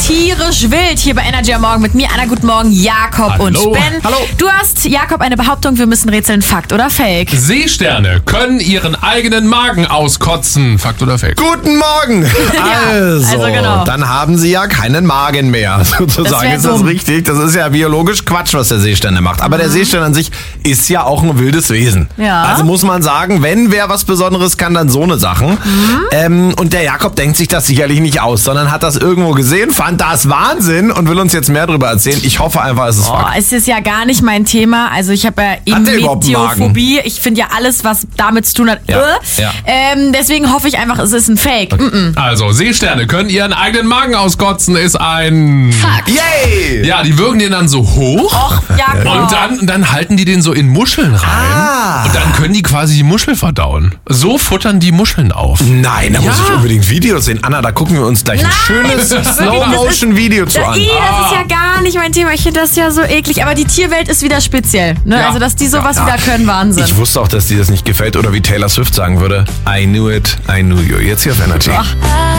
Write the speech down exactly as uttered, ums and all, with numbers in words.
tierisch wild hier bei Energy am Morgen mit mir, Anna. Guten Morgen, Jakob Hallo. und Ben. Hallo. Du hast, Jakob, eine Behauptung, wir müssen rätseln, Fakt oder Fake? Seesterne können ihren eigenen Magen auskotzen. Fakt oder Fake? Guten Morgen! Also, also genau. dann haben sie ja keinen Magen mehr. Sozusagen wär ist das dumm. richtig. Das ist ja biologisch Quatsch, was der Seestern macht. Aber der Seestern an sich ist ja auch ein wildes Wesen. Ja. Also muss man sagen, wenn wer was Besonderes kann, dann so eine Sachen. Mhm. Ähm, und der Jakob denkt sich das sicherlich nicht aus, sondern hat das irgendwo gesehen, fand das Wahnsinn und will uns jetzt mehr darüber erzählen. Ich hoffe einfach, es ist Oh, Fakt. es ist ja gar nicht mein Thema. Also ich habe ja Hat der überhaupt einen Meteophobie. Ich finde ja alles, was damit zu tun hat. Ja, Äh. ja. Ähm, deswegen hoffe ich einfach, es ist ein Fake. Okay. Mm -mm. Also, Seesterne können ihren eigenen Magen auskotzen, ist ein... Fakt. Yay! Ja, die würgen den dann so hoch. Och, Jakob. Und dann, dann halten die den so in Muscheln rein. Ah. Und dann können die quasi die Muschel verdauen. So futtern die Muscheln auf. Nein, da muss Ja. ich unbedingt Videos sehen. Anna, da gucken wir uns gleich ein schönes Slow-Motion-Video zu Da, an. ih, das ist ja gar nicht mein Thema. Ich finde das ja so eklig. Aber die Tierwelt ist wieder speziell. Ne? Ja. Also, dass die sowas Ja. wieder können, Wahnsinn. Ich wusste auch, dass dir das nicht gefällt. Oder wie Taylor Swift sagen würde, I knew it, I knew you. Jetzt hier auf Energy. Ach.